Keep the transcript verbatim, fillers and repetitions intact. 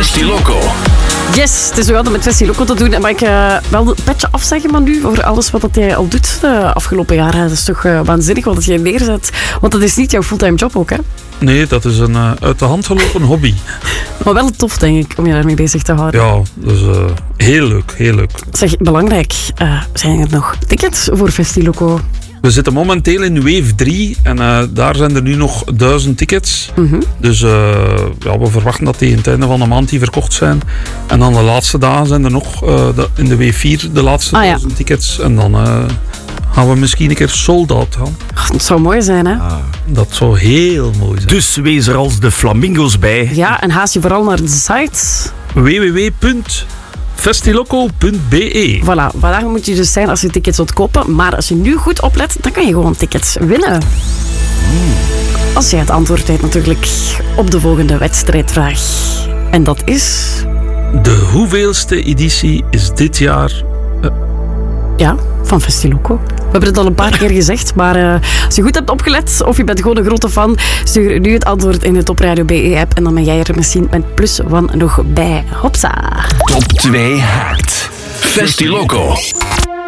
Festiloco. Yes, het is nog altijd met Festiloco te doen. En mag ik uh, wel het petje afzeggen van u voor alles wat jij al doet de afgelopen jaren? Dat is toch uh, waanzinnig wat jij neerzet. Want dat is niet jouw fulltime job ook, hè? Nee, dat is een uh, uit de hand gelopen hobby. Maar wel tof, denk ik, om je daarmee bezig te houden. Ja, dus uh, heel leuk, heel leuk. Zeg, belangrijk, uh, zijn er nog tickets voor Festiloco? We zitten momenteel in wave drie en uh, daar zijn er nu nog duizend tickets. Mm-hmm. Dus uh, ja, we verwachten dat tegen het einde van de maand die verkocht zijn. En dan de laatste dagen zijn er nog uh, de, in de wave vier de laatste ah, duizend ja. tickets. En dan uh, gaan we misschien een keer sold out gaan. Ach, dat zou mooi zijn, hè? Ah. Dat zou heel mooi zijn. Dus wees er als de flamingo's bij. Ja, en haast je vooral naar de site. w w w punt festiloco punt b e. Voilà, daar moet je dus zijn als je tickets wilt kopen. Maar als je nu goed oplet, dan kan je gewoon tickets winnen. Mm. Als jij het antwoord weet natuurlijk op de volgende wedstrijdvraag. En dat is... De hoeveelste editie is dit jaar? Uh... Ja, van Festiloco. We hebben het al een paar keer gezegd, maar uh, als je goed hebt opgelet of je bent gewoon een grote fan, stuur nu het antwoord in de Top Radio B E-app en dan ben jij er misschien met plus one nog bij. Hopsa! Top twee haakt. Festiloco.